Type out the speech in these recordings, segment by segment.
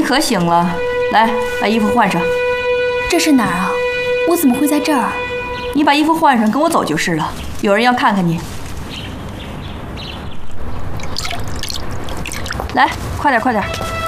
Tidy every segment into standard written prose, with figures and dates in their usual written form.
你可醒了，来，把衣服换上。 这是哪儿啊？我怎么会在这儿？ 你把衣服换上，跟我走就是了。有人要看看你。来，快点，快点。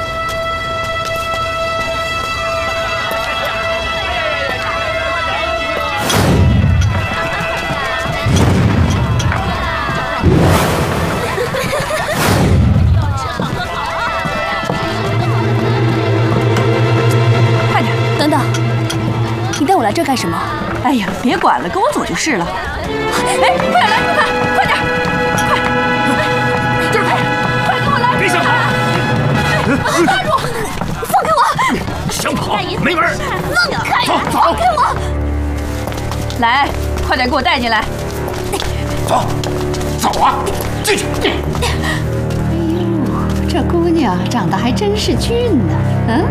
快点， 等等，你带我来这干什么？ 哎呀，别管了，跟我走就是了。哎，快点来，快点，快！这儿快跟我来！ 别想跑！ 大主，放开我！ 想跑没门！ 放开！ 走！ 放开我！ 来，快点给我带进来！ 走啊！进去！ 哎呦，这姑娘长得还真是俊呢。嗯，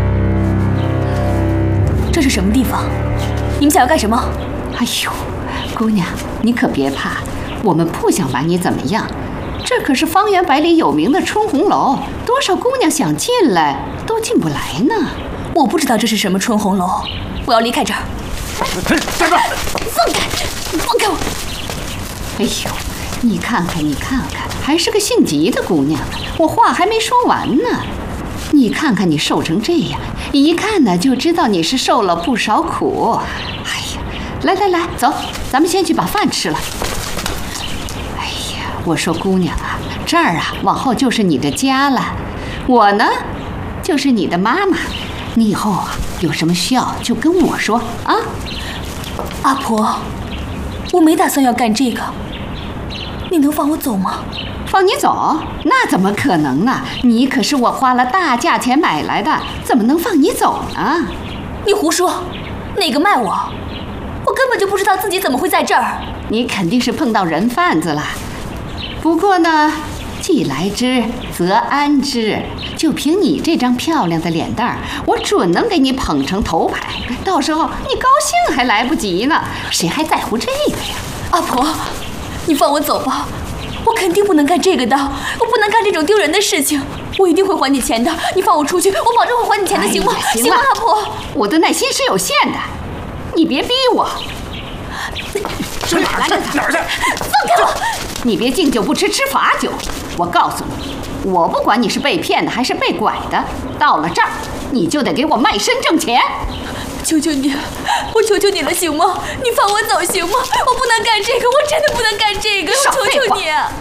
这是什么地方？你们想要干什么？ 哎呦，姑娘，你可别怕，我们不想把你怎么样。这可是方圆百里有名的春红楼，多少姑娘想进来都进不来呢。 我不知道这是什么春红楼，我要离开这儿。 站住！ 放开！放开我！ 哎呦，你看看，你看看，还是个姓吉的姑娘呢。我话还没说完呢。你看看你瘦成这样，一看呢就知道你是受了不少苦。哎呀，来来来，走，咱们先去把饭吃了。哎呀，我说姑娘啊，这儿啊往后就是你的家了，我呢就是你的妈妈。你以后啊有什么需要就跟我说啊。 阿婆，我没打算要干这个，你能放我走吗？ 放你走？那怎么可能啊！你可是我花了大价钱买来的，怎么能放你走呢？ 你胡说！哪个卖我？我根本就不知道自己怎么会在这儿。 你肯定是碰到人贩子了。不过呢，既来之则安之。就凭你这张漂亮的脸蛋儿，我准能给你捧成头牌。到时候你高兴还来不及呢，谁还在乎这个呀？ 阿婆，你放我走吧。我肯定不能干这个的，我不能干这种丢人的事情。我一定会还你钱的，你放我出去，我保证会还你钱的，行吗？行吗，阿婆？ 我的耐心是有限的，你别逼我。 上哪儿去？哪儿去？ 放开我！ 你别敬酒不吃吃罚酒。我告诉你，我不管你是被骗的还是被拐的，到了这儿你就得给我卖身挣钱。 求求你，我求求你了，行吗？你放我走行吗？我不能干这个，我真的不能干这个，我求求你。